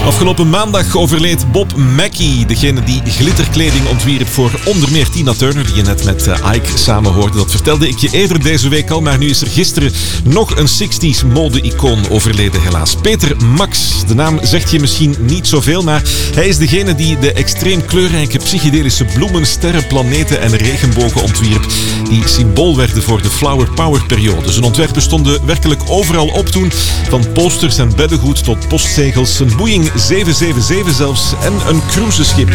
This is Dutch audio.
Afgelopen maandag overleed Bob Mackie, degene die glitterkleding ontwierp voor onder meer Tina Turner, die je net met Ike samen hoorde. Dat vertelde ik je eerder deze week al, maar nu is er gisteren nog een 60s mode-icoon overleden, helaas. Peter Max, de naam zegt je misschien niet zoveel, maar hij is degene die de extreem kleurrijke psychedelische bloemen, sterren, planeten en regenbogen ontwierp, die symbool werden voor de Flower Power-periode. Zijn ontwerpen stonden werkelijk overal op toen, van posters en beddengoed tot postzegels, een Boeing 777 zelfs en een cruiseschip.